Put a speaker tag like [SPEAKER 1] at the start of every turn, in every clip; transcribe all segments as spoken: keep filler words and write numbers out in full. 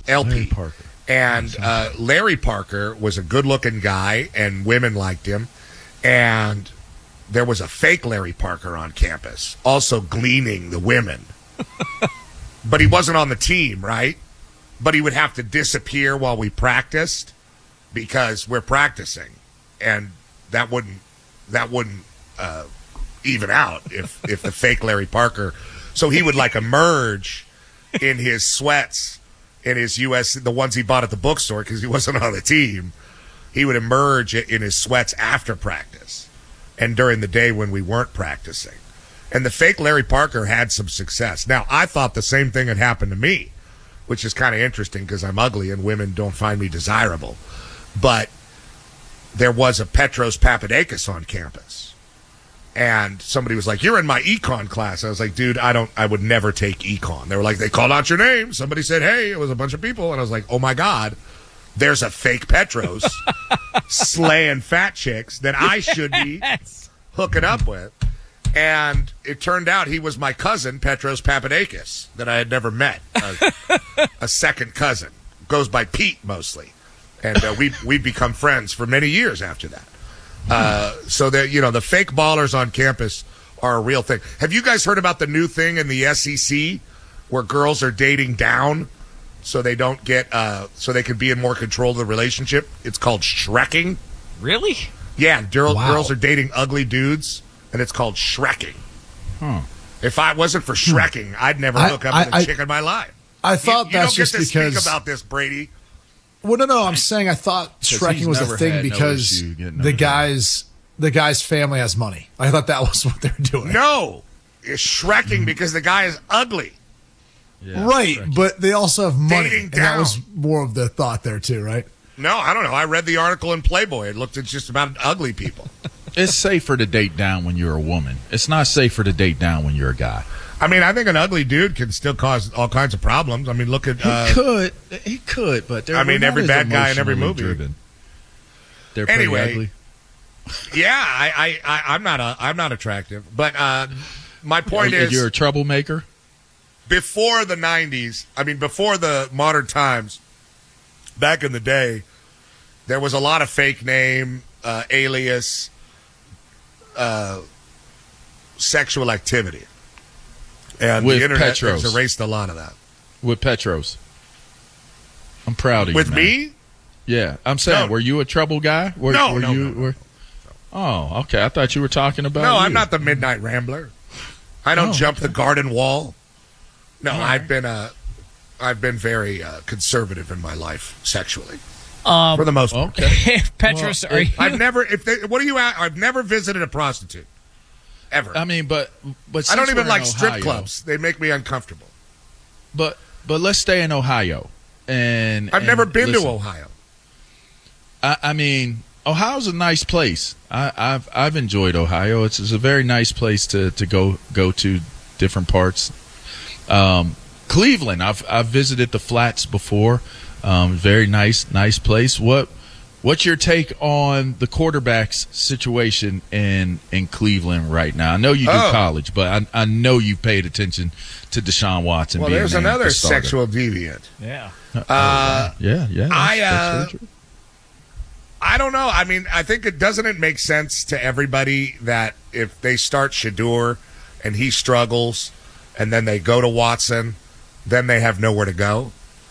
[SPEAKER 1] L P.
[SPEAKER 2] Larry Parker.
[SPEAKER 1] And uh, Larry Parker was a good-looking guy, and women liked him. And there was a fake Larry Parker on campus, also gleaning the women. But he wasn't on the team, right? But he would have to disappear while we practiced because we're practicing, and that wouldn't that wouldn't uh, even out if if the fake Larry Parker. So he would like emerge in his sweats, in his U S the ones he bought at the bookstore because he wasn't on the team. He would emerge in his sweats after practice and during the day when we weren't practicing. And the fake Larry Parker had some success. Now, I thought the same thing had happened to me, which is kind of interesting because I'm ugly and women don't find me desirable. But there was a Petros Papadakis on campus. And somebody was like, "You're in my econ class." I was like, "Dude, I don't, I would never take econ." They were like, "They called out your name." Somebody said, "Hey," it was a bunch of people. And I was like, "Oh my God, there's a fake Petros slaying fat chicks that I should be hooking up with." And it turned out he was my cousin, Petros Papadakis, that I had never met. A, a second cousin. Goes by Pete mostly. And uh, we, we've become friends for many years after that. Uh, so that, you know, the fake ballers on campus are a real thing. Have you guys heard about the new thing in the S E C where girls are dating down so they don't get, uh, so they can be in more control of the relationship? It's called Shrekking.
[SPEAKER 3] Really?
[SPEAKER 1] Yeah, girl,
[SPEAKER 2] Wow.
[SPEAKER 1] girls are dating ugly dudes, and it's called Shrekking.
[SPEAKER 2] Huh.
[SPEAKER 1] If I wasn't for Shrekking, I'd never
[SPEAKER 2] I-
[SPEAKER 1] hook up
[SPEAKER 2] I-
[SPEAKER 1] with a
[SPEAKER 2] I-
[SPEAKER 1] chick in my life.
[SPEAKER 2] I thought
[SPEAKER 1] you, you
[SPEAKER 2] that's
[SPEAKER 1] don't get
[SPEAKER 2] just
[SPEAKER 1] to
[SPEAKER 2] because.
[SPEAKER 1] speak about this, Brady.
[SPEAKER 2] Well, no, no. I'm saying I thought
[SPEAKER 4] he's
[SPEAKER 2] Shrekking was a
[SPEAKER 4] never
[SPEAKER 2] thing
[SPEAKER 4] had no
[SPEAKER 2] because
[SPEAKER 4] issue getting
[SPEAKER 2] the
[SPEAKER 4] over
[SPEAKER 2] guy's the guy's family has money. I thought that was what they were doing.
[SPEAKER 1] No, it's Shrekking because the guy is ugly.
[SPEAKER 4] Yeah,
[SPEAKER 2] right,
[SPEAKER 4] correct.
[SPEAKER 2] but they also have money.
[SPEAKER 1] Dating
[SPEAKER 2] And that
[SPEAKER 1] down.
[SPEAKER 2] was more of the thought there too, right?
[SPEAKER 1] No, I don't know. I read the article in Playboy. It looked at just about ugly people.
[SPEAKER 4] It's safer to date down when you're a woman. It's not safer to date down when you're a guy.
[SPEAKER 1] I mean, I think an ugly dude can still cause all kinds of problems. I mean, look at.
[SPEAKER 4] He
[SPEAKER 1] Uh,
[SPEAKER 4] could, he could, but they're,
[SPEAKER 1] I mean,
[SPEAKER 4] they're
[SPEAKER 1] every
[SPEAKER 4] not as
[SPEAKER 1] bad guy in every
[SPEAKER 4] emotionally
[SPEAKER 1] movie.
[SPEAKER 4] driven. They're pretty
[SPEAKER 1] Anyway.
[SPEAKER 4] ugly.
[SPEAKER 1] yeah, I, I, I, I'm not a, I'm not attractive, but uh, my point
[SPEAKER 4] Are-
[SPEAKER 1] is,
[SPEAKER 4] you're a troublemaker.
[SPEAKER 1] before the nineties, I mean, before the modern times, back in the day, there was a lot of fake name, uh, alias, uh, sexual activity. And
[SPEAKER 4] With
[SPEAKER 1] the internet
[SPEAKER 4] Petros.
[SPEAKER 1] has erased a lot of that.
[SPEAKER 4] With Petros. I'm proud of
[SPEAKER 1] With
[SPEAKER 4] you, man.
[SPEAKER 1] me?
[SPEAKER 4] Yeah, I'm saying,
[SPEAKER 1] No.
[SPEAKER 4] were you a trouble guy? Were,
[SPEAKER 1] No,
[SPEAKER 4] were
[SPEAKER 1] no,
[SPEAKER 4] you,
[SPEAKER 1] no, no.
[SPEAKER 4] Were, oh, okay. I thought you were talking about.
[SPEAKER 1] No,
[SPEAKER 4] you.
[SPEAKER 1] I'm not the Midnight Rambler. I don't
[SPEAKER 4] Oh,
[SPEAKER 1] jump
[SPEAKER 4] okay.
[SPEAKER 1] the garden wall. No,
[SPEAKER 3] All
[SPEAKER 1] I've
[SPEAKER 3] right.
[SPEAKER 1] been uh, I've been very uh, conservative in my life sexually,
[SPEAKER 3] Um,
[SPEAKER 1] for the most part.
[SPEAKER 4] Okay.
[SPEAKER 3] Petros,
[SPEAKER 4] Well,
[SPEAKER 3] are you?
[SPEAKER 1] I've never. If they, what do you? a- I've never visited a prostitute, ever.
[SPEAKER 4] I mean, but but
[SPEAKER 1] I don't
[SPEAKER 4] since
[SPEAKER 1] even
[SPEAKER 4] we're
[SPEAKER 1] like
[SPEAKER 4] in
[SPEAKER 1] strip
[SPEAKER 4] Ohio-
[SPEAKER 1] clubs. They make me uncomfortable.
[SPEAKER 4] But but let's stay in Ohio. And
[SPEAKER 1] I've
[SPEAKER 4] and
[SPEAKER 1] never been
[SPEAKER 4] listen,
[SPEAKER 1] to Ohio.
[SPEAKER 4] I, I mean, Ohio's a nice place. I, I've I've enjoyed Ohio. It's, it's a very nice place to, to go go to different parts. Um, Cleveland, I've I've visited the Flats before. Um, very nice nice place. What what's your take on the quarterbacks situation in in Cleveland right now? I know you do
[SPEAKER 1] Oh.
[SPEAKER 4] college, but I I know you paid attention to Deshaun Watson.
[SPEAKER 1] Well,
[SPEAKER 4] being
[SPEAKER 1] there's
[SPEAKER 4] named
[SPEAKER 1] another
[SPEAKER 4] the starter.
[SPEAKER 1] sexual deviant.
[SPEAKER 3] Yeah.
[SPEAKER 1] Uh,
[SPEAKER 4] Yeah, yeah.
[SPEAKER 1] I,
[SPEAKER 4] that's- that's
[SPEAKER 1] uh,
[SPEAKER 4] very true.
[SPEAKER 1] I don't know. I mean, I think it doesn't it make sense to everybody that if they start Shador and he struggles, and then they go to Watson, then they have nowhere to go.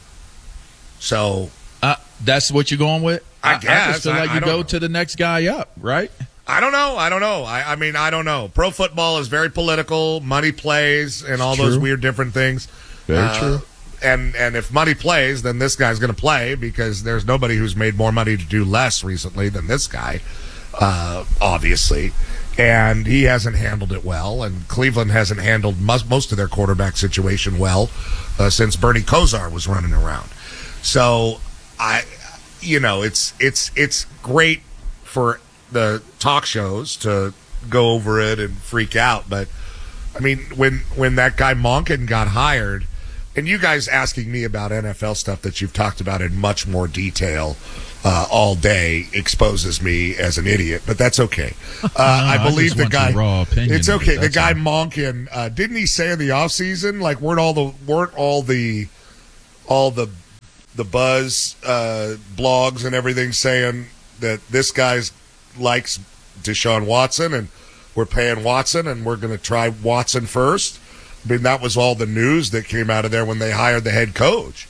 [SPEAKER 1] So
[SPEAKER 4] Uh, that's what you're going with?
[SPEAKER 1] I
[SPEAKER 4] I
[SPEAKER 1] guess.
[SPEAKER 4] just feel
[SPEAKER 1] I-
[SPEAKER 4] like
[SPEAKER 1] I
[SPEAKER 4] you
[SPEAKER 1] don't
[SPEAKER 4] go
[SPEAKER 1] know.
[SPEAKER 4] to the next guy up, right?
[SPEAKER 1] I don't know. I don't know. I, I mean, I don't know. Pro football is very political. Money plays and all
[SPEAKER 4] It's
[SPEAKER 1] those
[SPEAKER 4] true.
[SPEAKER 1] weird different things.
[SPEAKER 4] Very
[SPEAKER 1] Uh,
[SPEAKER 4] true.
[SPEAKER 1] And and if money plays, then this guy's going to play because there's nobody who's made more money to do less recently than this guy, uh, obviously. And he hasn't handled it well. And Cleveland hasn't handled most, most of their quarterback situation well uh, since Bernie Kosar was running around. So I, you know, it's it's it's great for the talk shows to go over it and freak out, but I mean, when when that guy Monken got hired, and you guys asking me about N F L stuff that you've talked about in much more detail uh, all day exposes me as an idiot, but that's okay. Uh, I
[SPEAKER 4] I
[SPEAKER 1] believe
[SPEAKER 4] just
[SPEAKER 1] the
[SPEAKER 4] want your
[SPEAKER 1] guy.
[SPEAKER 4] raw opinion
[SPEAKER 1] It's
[SPEAKER 4] of it,
[SPEAKER 1] okay. The
[SPEAKER 4] that's
[SPEAKER 1] guy
[SPEAKER 4] all.
[SPEAKER 1] Monken uh, didn't he say in the offseason, like weren't all the weren't all the all the the buzz uh, blogs and everything saying that this guy likes Deshaun Watson and we're paying Watson and we're going to try Watson first. I mean, that was all the news that came out of there when they hired the head coach.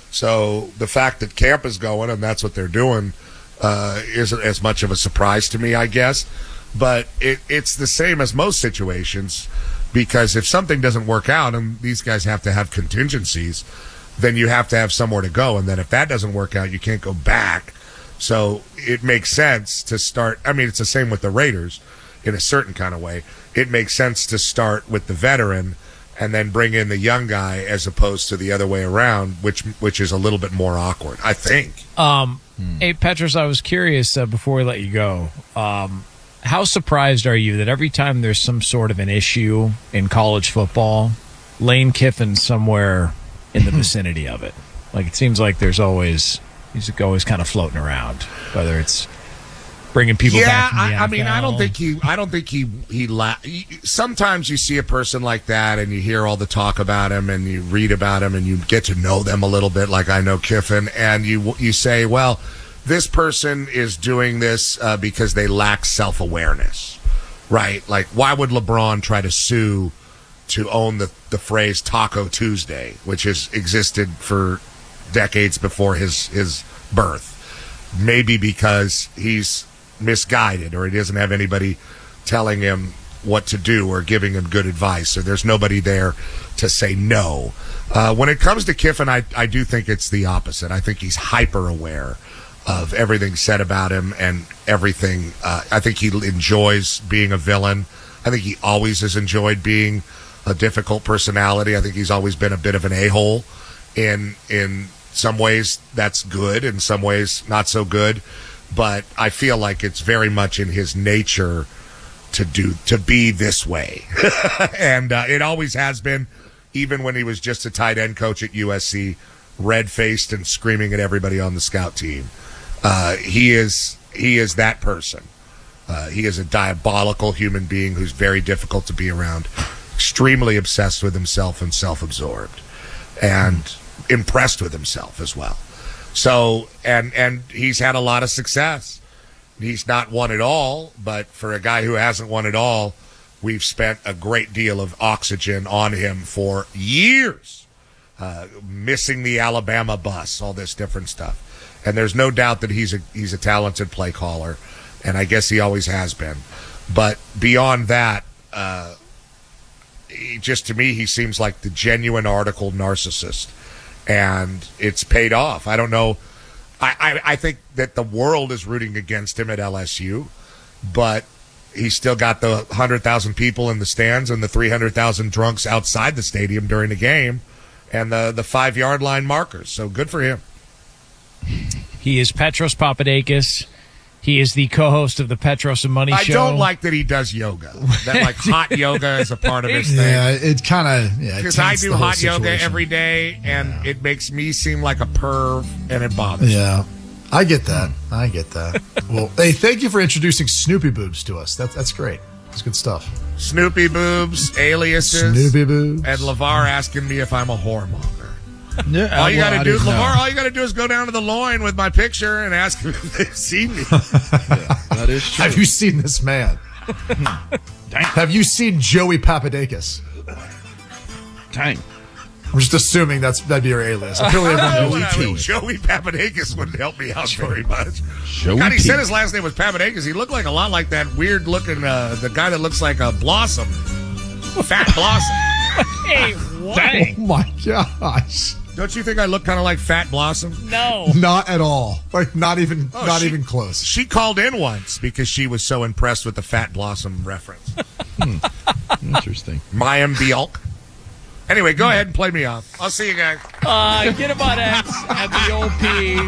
[SPEAKER 1] So the fact that camp is going and that's what they're doing uh, isn't as much of a surprise to me, I guess. But it, it's the same as most situations, because if something doesn't work out, and these guys have to have contingencies, then you have to have somewhere to go. And then if that doesn't work out, you can't go back. So it makes sense to start. I mean, it's the same with the Raiders in a certain kind of way. It makes sense to start with the veteran and then bring in the young guy as opposed to the other way around, which which is a little bit more awkward, I think.
[SPEAKER 3] Um, hmm. Hey, Petros, I was curious uh, before we let you go. Um, how surprised are you that every time there's some sort of an issue in college football, Lane Kiffin's somewhere in the vicinity of it? Like, it seems like there's always he's always kind of floating around, whether it's bringing people
[SPEAKER 1] yeah,
[SPEAKER 3] back from the N F L.
[SPEAKER 1] I, I mean, I don't think he. I don't think he. He. La- Sometimes you see a person like that, and you hear all the talk about him, and you read about him, and you get to know them a little bit. Like I know Kiffin, and you you say, well, this person is doing this uh, because they lack self awareness, right? Like, why would LeBron try to sue to own the the phrase Taco Tuesday, which has existed for decades before his his birth? Maybe because he's misguided, or he doesn't have anybody telling him what to do or giving him good advice, or there's nobody there to say no. Uh, when it comes to Kiffin, I, I do think it's the opposite. I think he's hyper aware of everything said about him and everything. Uh, I think he enjoys being a villain. I think he always has enjoyed being a difficult personality. I think he's always been a bit of an a-hole. In in some ways, that's good. In some ways, not so good. But I feel like it's very much in his nature to do to be this way, and uh, it always has been. Even when he was just a tight end coach at U S C, red-faced and screaming at everybody on the scout team, uh, he is he is that person. Uh, he is a diabolical human being who's very difficult to be around, extremely obsessed with himself and self-absorbed, and impressed with himself as well. So, and and he's had a lot of success. He's not won it all, but for a guy who hasn't won it all, we've spent a great deal of oxygen on him for years, uh, missing the Alabama bus, all this different stuff. And there's no doubt that he's a he's a talented play caller, and I guess he always has been. But beyond that, uh, he, just to me, he seems like the genuine article narcissist. And it's paid off. I don't know. I, I, I think that the world is rooting against him at L S U, but he's still got the one hundred thousand people in the stands and the three hundred thousand drunks outside the stadium during the game and the, the five-yard line markers. So good for him.
[SPEAKER 3] He is Petros Papadakis. He is the co-host of the Petros and Money
[SPEAKER 1] I
[SPEAKER 3] Show.
[SPEAKER 1] I don't like that he does yoga. That like hot yoga is a part of his thing.
[SPEAKER 2] Yeah, it kind of yeah.
[SPEAKER 1] Because I do hot yoga every day, and
[SPEAKER 2] yeah.
[SPEAKER 1] it makes me seem like a perv, and it bothers me.
[SPEAKER 2] Yeah, I get that. I get that. Well, hey, thank you for introducing Snoopy Boobs to us. That's that's great. That's good stuff.
[SPEAKER 1] Snoopy Boobs, aliases,
[SPEAKER 2] Snoopy Boobs,
[SPEAKER 1] and LeVar asking me if I'm a whoremonger.
[SPEAKER 4] Yeah,
[SPEAKER 1] all you
[SPEAKER 4] well,
[SPEAKER 1] got to do, LeVar,
[SPEAKER 4] know.
[SPEAKER 1] all you got to do is go down to the loin with my picture and ask them if they've seen me.
[SPEAKER 4] Yeah, that is true.
[SPEAKER 2] Have you seen this man? Have you seen Joey Papadakis?
[SPEAKER 4] Dang.
[SPEAKER 2] I'm just assuming that's that'd be your alias. I'm really
[SPEAKER 1] Joey, I mean, Joey Papadakis wouldn't help me out very much.
[SPEAKER 4] Joey
[SPEAKER 1] God, he
[SPEAKER 4] P.
[SPEAKER 1] said his last name was Papadakis. He looked like a lot like that weird-looking, uh, the guy that looks like a Blossom. Fat Blossom.
[SPEAKER 3] Hey, what?
[SPEAKER 2] Oh, my gosh.
[SPEAKER 1] Don't you think I look kind of like Fat Blossom?
[SPEAKER 3] No.
[SPEAKER 2] Not at all. Like, not even
[SPEAKER 1] Oh,
[SPEAKER 2] not
[SPEAKER 1] she-
[SPEAKER 2] even close.
[SPEAKER 1] She called in once because she was so impressed with the Fat Blossom reference.
[SPEAKER 4] Interesting.
[SPEAKER 1] Mayim Bialk. Anyway, go ahead and play me off. I'll see you guys.
[SPEAKER 3] Uh, get him on X at the O P.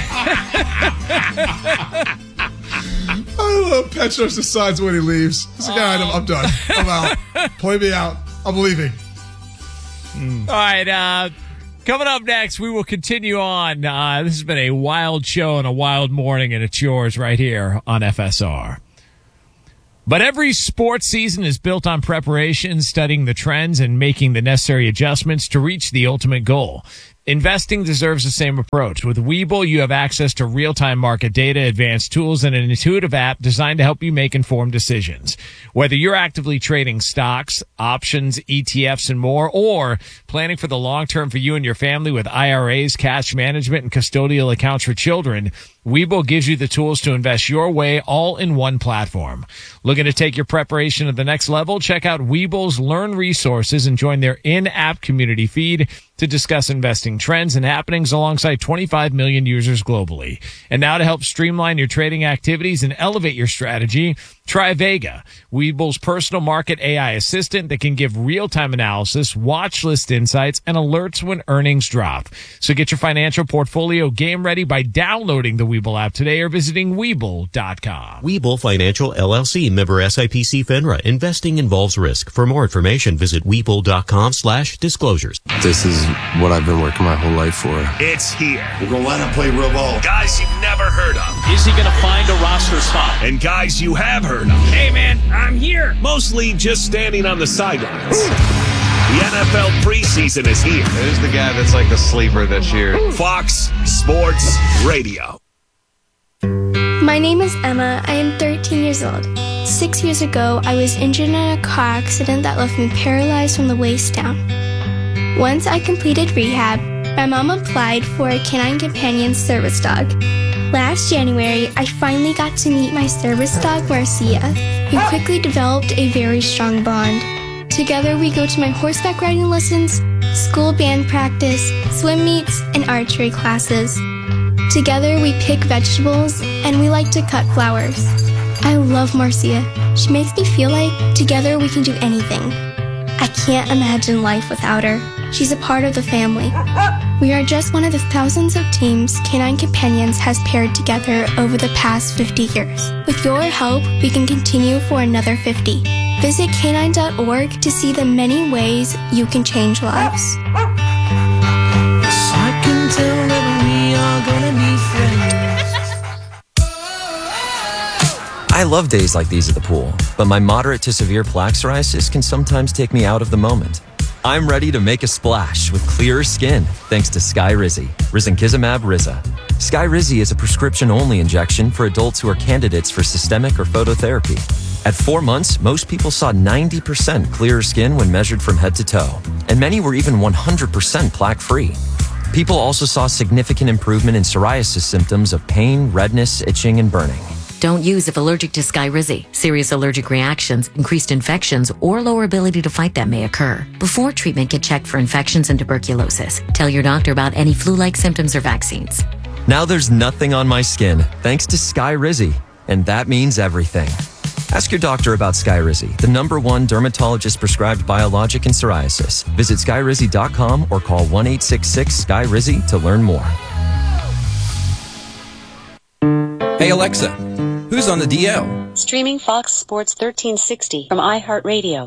[SPEAKER 2] I love Petros decides when he leaves. He's like, all right, I'm, I'm done. I'm out. Play me out. I'm leaving.
[SPEAKER 3] All right, uh, coming up next, we will continue on. Uh, this has been a wild show and a wild morning, and it's yours right here on F S R. But every sports season is built on preparation, studying the trends, and making the necessary adjustments to reach the ultimate goal. Investing deserves the same approach. With Webull, you have access to real-time market data, advanced tools, and an intuitive app designed to help you make informed decisions. Whether you're actively trading stocks, options, E T Fs, and more, or planning for the long term for you and your family with I R As, cash management, and custodial accounts for children, Webull gives you the tools to invest your way all in one platform. Looking to take your preparation to the next level? Check out Webull's Learn resources and join their in-app community feed to discuss investing trends and happenings alongside twenty-five million users globally. And now to help streamline your trading activities and elevate your strategy, try Vega, Webull's personal market A I assistant that can give real-time analysis, watch list insights, and alerts when earnings drop. So get your financial portfolio game ready by downloading the Webull app today or visiting Webull dot com.
[SPEAKER 5] Webull Financial, L L C, member S I P C FINRA. Investing involves risk. For more information, visit Webull dot com slash disclosures.
[SPEAKER 6] This is what I've been working my whole life for.
[SPEAKER 7] It's here.
[SPEAKER 8] We're going to line up, play real ball.
[SPEAKER 7] Guys you've never heard of.
[SPEAKER 9] Is he going to find a roster spot?
[SPEAKER 7] And guys you have heard of.
[SPEAKER 9] Hey, man, I'm here.
[SPEAKER 7] Mostly just standing on the sidelines. The N F L preseason is here.
[SPEAKER 10] There's the guy that's like the sleeper this year.
[SPEAKER 7] Fox Sports Radio.
[SPEAKER 11] My name is Emma. I am thirteen years old. Six years ago, I was injured in a car accident that left me paralyzed from the waist down. Once I completed rehab, my mom applied for a Canine Companion service dog. Last January, I finally got to meet my service dog, Marcia. We quickly developed a very strong bond. Together, we go to my horseback riding lessons, school band practice, swim meets, and archery classes. Together, we pick vegetables, and we like to cut flowers. I love Marcia. She makes me feel like together we can do anything. I can't imagine life without her. She's a part of the family. We are just one of the thousands of teams Canine Companions has paired together over the past fifty years. With your help, we can continue for another fifty. Visit canine dot org to see the many ways you can change lives.
[SPEAKER 12] I can tell that we are gonna be friends.
[SPEAKER 13] I love days like these at the pool, but my moderate to severe plaque psoriasis can sometimes take me out of the moment. I'm ready to make a splash with clearer skin thanks to Skyrizi, Risankizumab Riza. Skyrizi is a prescription-only injection for adults who are candidates for systemic or phototherapy. At four months, most people saw ninety percent clearer skin when measured from head to toe, and many were even one hundred percent plaque-free. People also saw significant improvement in psoriasis symptoms of pain, redness, itching, and burning.
[SPEAKER 14] Don't use if allergic to Skyrizi. Serious allergic reactions, increased infections, or lower ability to fight them may occur. Before treatment, get checked for infections and tuberculosis. Tell your doctor about any flu-like symptoms or vaccines.
[SPEAKER 13] Now there's nothing on my skin thanks to Skyrizi, and that means everything. Ask your doctor about Skyrizi, the number one dermatologist-prescribed biologic in psoriasis. Visit Skyrizi dot com or call one eight six six S K Y R I Z I to learn more.
[SPEAKER 15] Hey Alexa, who's on the D L?
[SPEAKER 16] Streaming Fox Sports thirteen sixty from iHeartRadio.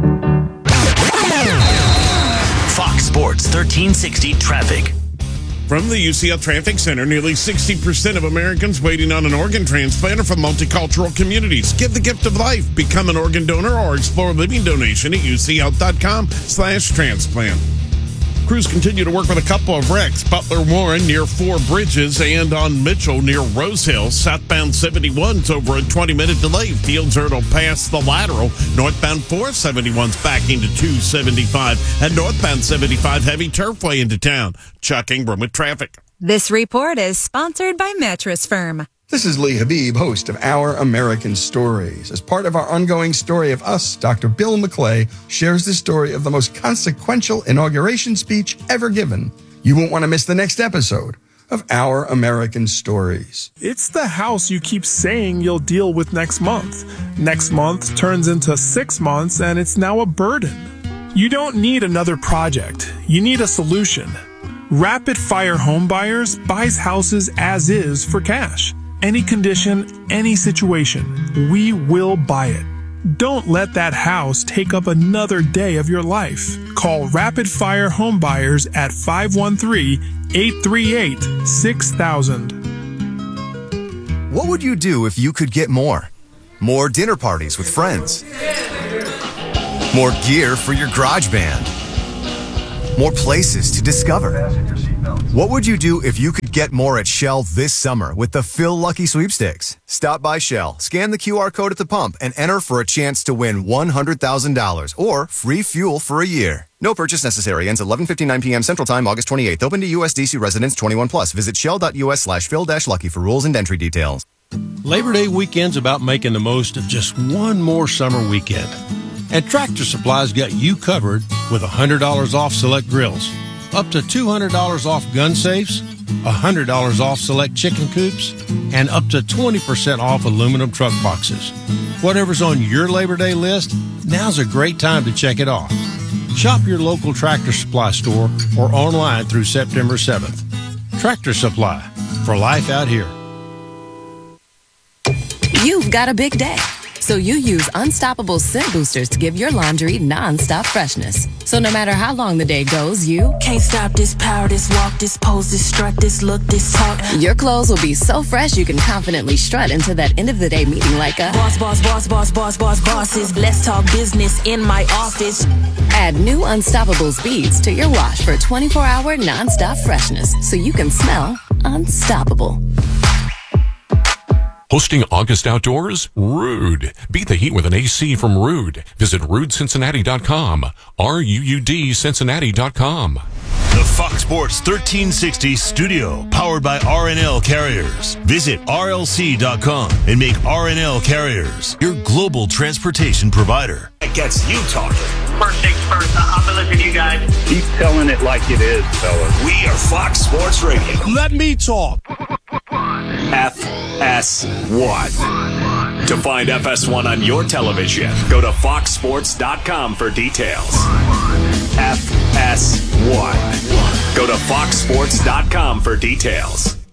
[SPEAKER 17] Fox Sports thirteen sixty traffic.
[SPEAKER 18] From the U C L Traffic Center, nearly sixty percent of Americans waiting on an organ transplant are from multicultural communities. Give the gift of life. Become an organ donor or explore living donation at ucl.com slash transplant. Crews continue to work with a couple of wrecks. Butler Warren near Four Bridges and on Mitchell near Rose Hill. Southbound seventy-one's over a twenty-minute delay. Fields Hurdle past the lateral. Northbound four seventy-one's backing to two seventy-five. And northbound seventy-five heavy turfway into town. Chuck Ingram with traffic.
[SPEAKER 19] This report is sponsored by Mattress Firm.
[SPEAKER 20] This is Lee Habib, host of Our American Stories. As part of our ongoing story of us, Doctor Bill McClay shares the story of the most consequential inauguration speech ever given. You won't want to miss the next episode of Our American Stories.
[SPEAKER 21] It's the house you keep saying you'll deal with next month. Next month turns into six months and it's now a burden. You don't need another project. You need a solution. Rapid Fire Home Buyers buys houses as is for cash. Any condition, any situation, we will buy it. Don't let that house take up another day of your life. Call Rapid Fire Home Buyers at five one three, eight three eight, six thousand.
[SPEAKER 22] What would you do if you could get more? More dinner parties with friends. More gear for your garage band. More places to discover. What would you do if you could get more at Shell this summer with the Phil Lucky Sweepstakes? Stop by Shell, scan the Q R code at the pump, and enter for a chance to win one hundred thousand dollars or free fuel for a year. No purchase necessary. Ends eleven fifty-nine p.m. Central Time, August twenty-eighth. Open to U S D C residents twenty-one plus. Visit shell.us slash phil-lucky for rules and entry details.
[SPEAKER 4] Labor Day weekend's about making the most of just one more summer weekend. And Tractor Supply's got you covered with one hundred dollars off select grills, up to two hundred dollars off gun safes, one hundred dollars off select chicken coops, and up to twenty percent off aluminum truck boxes. Whatever's on your Labor Day list, now's a great time to check it off. Shop your local Tractor Supply store or online through September seventh. Tractor Supply, for life out here.
[SPEAKER 8] You've got a big day, so you use Unstoppable Scent Boosters to give your laundry non-stop freshness. So no matter how long the day goes, you
[SPEAKER 12] can't stop this power, this walk, this pose, this strut, this look, this talk.
[SPEAKER 8] Your clothes will be so fresh you can confidently strut into that end of the day meeting like a
[SPEAKER 12] boss, boss, boss, boss, boss, boss, bosses. Let's talk business in my office.
[SPEAKER 8] Add new Unstoppable beads to your wash for twenty-four hour non-stop freshness so you can smell unstoppable.
[SPEAKER 23] Hosting August Outdoors? Rude. Beat the heat with an A C from Rude. Visit rude cincinnati dot com. R U U D Cincinnati dot com.
[SPEAKER 17] The Fox Sports thirteen sixty studio, powered by R and L Carriers. Visit R L C dot com and make R and L Carriers your global transportation provider.
[SPEAKER 7] It gets you talking.
[SPEAKER 9] First things first, I'm gonna listen to you guys.
[SPEAKER 24] Keep telling it like it is, fellas.
[SPEAKER 7] We are Fox Sports Radio.
[SPEAKER 18] Let me talk.
[SPEAKER 7] F S one. To find F S one on your television, go to fox sports dot com for details. F S one. Go to fox sports dot com for details.